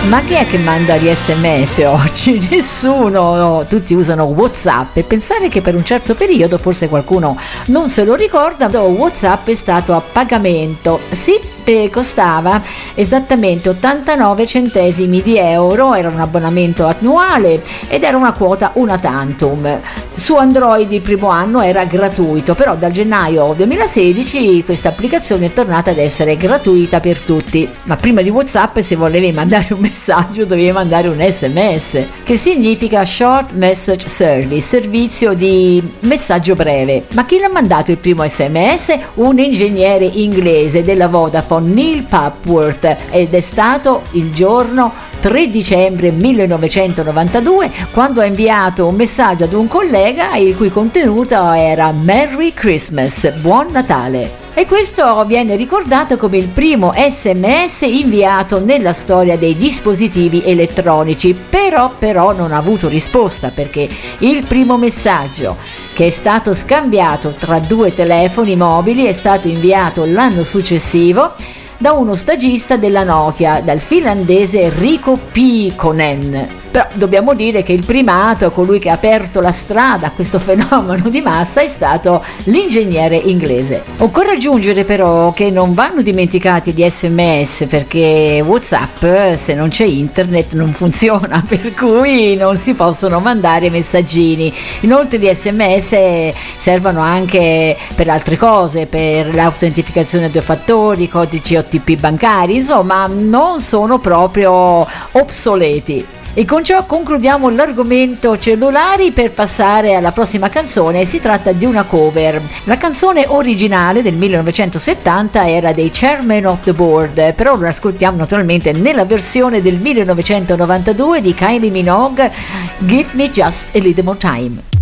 Ma chi è che manda gli SMS oggi? Nessuno, no, tutti usano WhatsApp e pensare che per un certo periodo, forse qualcuno non se lo ricorda, WhatsApp è stato a pagamento. Sì, costava esattamente 89 centesimi di euro, era un abbonamento annuale ed era una quota una tantum. Su Android il primo anno era gratuito, però dal gennaio 2016 questa applicazione è tornata ad essere gratuita per tutti. Ma prima di WhatsApp, se volevi mandare un messaggio dovevi mandare un SMS, che significa Short Message Service, servizio di messaggio breve. Ma chi l'ha mandato il primo SMS? Un ingegnere inglese della Vodafone, Neil Papworth, ed è stato il giorno 3 dicembre 1992 quando ha inviato un messaggio ad un collega il cui contenuto era Merry Christmas, Buon Natale. E questo viene ricordato come il primo SMS inviato nella storia dei dispositivi elettronici, però non ha avuto risposta, perché il primo messaggio che è stato scambiato tra due telefoni mobili è stato inviato l'anno successivo da uno stagista della Nokia, dal finlandese Rico Piikonen. Però dobbiamo dire che il primato, colui che ha aperto la strada a questo fenomeno di massa, è stato l'ingegnere inglese. Occorre aggiungere però che non vanno dimenticati gli SMS, perché WhatsApp, se non c'è internet, non funziona, per cui non si possono mandare messaggini. Inoltre gli SMS servono anche per altre cose, per l'autentificazione a due fattori, codici OTP bancari, insomma non sono proprio obsoleti. E con ciò concludiamo l'argomento cellulari per passare alla prossima canzone. Si tratta di una cover. La canzone originale del 1970 era dei Chairman of the Board, però lo ascoltiamo naturalmente nella versione del 1992 di Kylie Minogue, Give Me Just a Little More Time.